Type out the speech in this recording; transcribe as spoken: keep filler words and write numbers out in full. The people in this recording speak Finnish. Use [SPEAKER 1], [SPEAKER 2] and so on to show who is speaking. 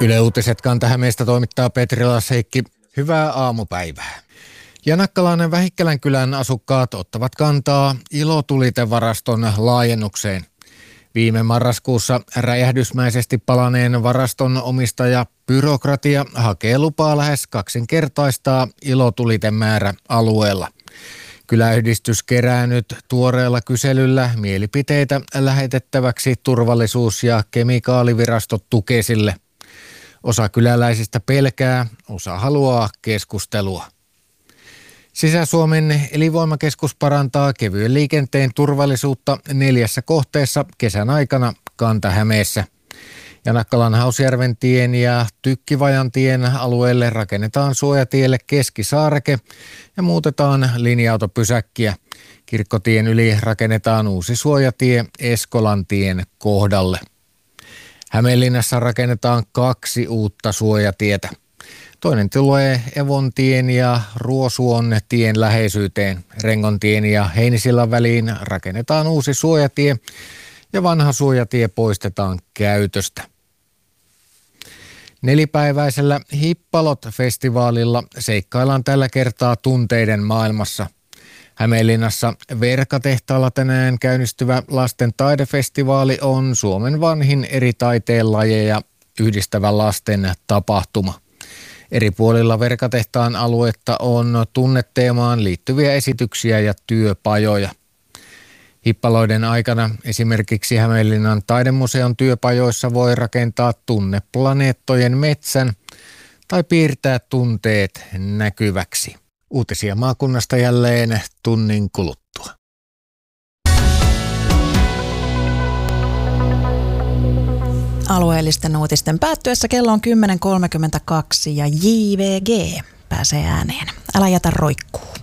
[SPEAKER 1] Yle Uutiset Kanta-Hämeestä toimittaa Petri Lasheikki. Hyvää aamupäivää. Janakkalainen Vähikkälän kylän asukkaat ottavat kantaa ilotulitevaraston laajennukseen. Viime marraskuussa räjähdysmäisesti palaneen varaston omistaja byrokratia hakee lupaa lähes kaksinkertaistaa ilotulitemäärä alueella. Kyläyhdistys kerää nyt tuoreella kyselyllä mielipiteitä lähetettäväksi turvallisuus- ja kemikaalivirasto Tukesille. Osa kyläläisistä pelkää, osa haluaa keskustelua. Sisä-Suomen elinvoimakeskus parantaa kevyen liikenteen turvallisuutta neljässä kohteessa kesän aikana Kanta-Hämeessä. Janakkalan Hausjärven tien ja Tykkivajan tien alueelle rakennetaan suojatielle keskisaareke ja muutetaan linja-autopysäkkiä. Kirkkotien yli rakennetaan uusi suojatie Eskolan tien kohdalle. Hämeenlinnassa rakennetaan kaksi uutta suojatietä. Toinen tulee Evontien ja Ruosuon tien läheisyyteen. Rengontien ja Heinisillan väliin rakennetaan uusi suojatie ja vanha suojatie poistetaan käytöstä. Nelipäiväisellä Hippalot-festivaalilla seikkaillaan tällä kertaa tunteiden maailmassa. Hämeenlinnassa Verkatehtaalla tänään käynnistyvä lasten taidefestivaali on Suomen vanhin eri taiteenlajeja yhdistävä lasten tapahtuma. Eri puolilla Verkatehtaan aluetta on tunneteemaan liittyviä esityksiä ja työpajoja. Hippaloiden aikana esimerkiksi Hämeenlinnan taidemuseon työpajoissa voi rakentaa tunneplaneettojen metsän tai piirtää tunteet näkyväksi. Uutisia maakunnasta jälleen tunnin kuluttua.
[SPEAKER 2] Alueellisten uutisten päättyessä kello on kymmenen kolmekymmentäkaksi ja J V G pääsee ääneen. Älä jätä roikkuu.